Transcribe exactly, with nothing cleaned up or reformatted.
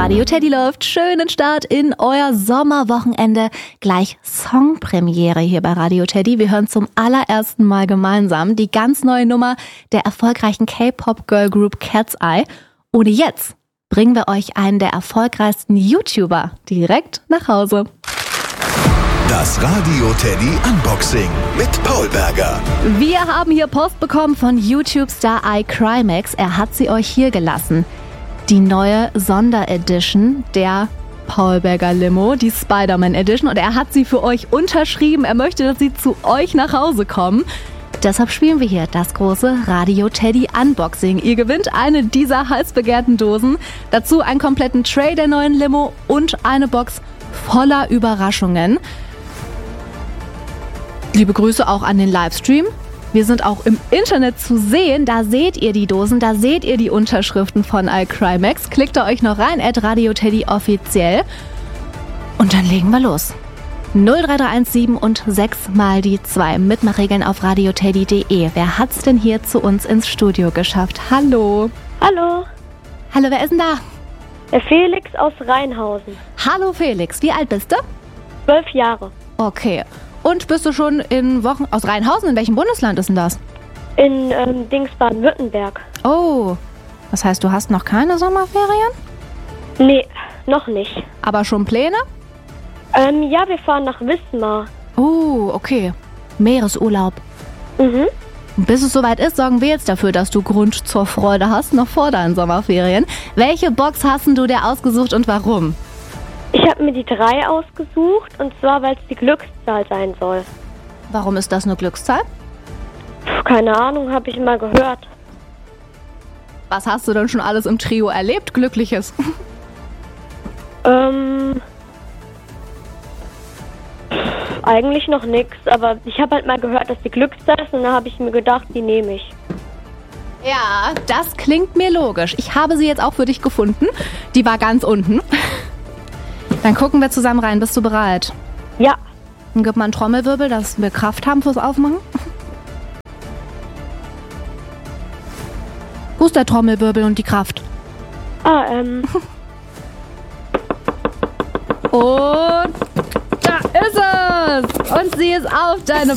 Radio Teddy läuft. Schönen Start in euer Sommerwochenende. Gleich Songpremiere hier bei Radio Teddy. Wir hören zum allerersten Mal gemeinsam die ganz neue Nummer der erfolgreichen K-Pop-Girl-Group Cat's Eye. Und jetzt bringen wir euch einen der erfolgreichsten YouTuber direkt nach Hause. Das Radio Teddy Unboxing mit Paul Berger. Wir haben hier Post bekommen von YouTube-Star iCrimex. Er hat sie euch hier gelassen. Die neue Sonderedition der Paul Berger Limo, die Spider-Man Edition. Und er hat sie für euch unterschrieben. Er möchte, dass sie zu euch nach Hause kommen. Deshalb spielen wir hier das große Radio Teddy Unboxing. Ihr gewinnt eine dieser heiß begehrten Dosen. Dazu einen kompletten Tray der neuen Limo und eine Box voller Überraschungen. Liebe Grüße auch an den Livestream. Wir sind auch im Internet zu sehen. Da seht ihr die Dosen, da seht ihr die Unterschriften von iCrimex. Klickt da euch noch rein, at Radio Teddy offiziell. Und dann legen wir los. null drei drei eins sieben und sechs mal die zwei. Mitmachregeln auf radioteddy punkt de. Wer hat's denn hier zu uns ins Studio geschafft? Hallo. Hallo. Hallo, wer ist denn da? Der Felix aus Rheinhausen. Hallo Felix, wie alt bist du? Zwölf Jahre. Okay. Und bist du schon in Wochen aus Rheinhausen? In welchem Bundesland ist denn das? In ähm, Dings Baden-Württemberg. Oh, das heißt, du hast noch keine Sommerferien? Nee, noch nicht. Aber schon Pläne? Ähm, ja, wir fahren nach Wismar. Oh, okay. Meeresurlaub. Mhm. Und bis es soweit ist, sorgen wir jetzt dafür, dass du Grund zur Freude hast, noch vor deinen Sommerferien. Welche Box hast du dir ausgesucht und warum? Ich habe mir die drei ausgesucht, und zwar, weil es die Glückszahl sein soll. Warum ist das eine Glückszahl? Puh, keine Ahnung, habe ich mal gehört. Was hast du denn schon alles im Trio erlebt, Glückliches? Ähm, pff, eigentlich noch nichts, aber ich habe halt mal gehört, dass die Glückszahl ist, und da habe ich mir gedacht, die nehme ich. Ja, das klingt mir logisch. Ich habe sie jetzt auch für dich gefunden. Die war ganz unten. Dann gucken wir zusammen rein. Bist du bereit? Ja. Dann gib mal einen Trommelwirbel, dass wir Kraft haben fürs Aufmachen. Wo ist der Trommelwirbel und die Kraft? Ah, ähm. Und da ist es! Und sie ist auf deine